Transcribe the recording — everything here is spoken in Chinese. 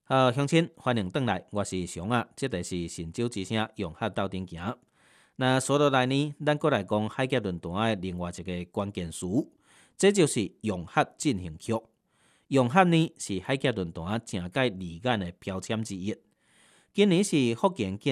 好，乡亲，欢迎回来，我是熊啊，这个是神州之声用核斗阵行。那说落来呢，咱过来讲海峡论坛的另外一个关键词，这就是用核进行曲。用核呢是海峡论坛正解理解的标签之一。今年是福建建